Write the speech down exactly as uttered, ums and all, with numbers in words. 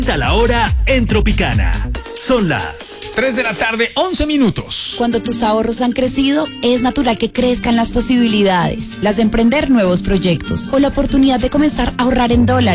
A la hora en Tropicana. Son las tres de la tarde, once minutos. Cuando tus ahorros han crecido, es natural que crezcan las posibilidades, las de emprender nuevos proyectos o la oportunidad de comenzar a ahorrar en dólares.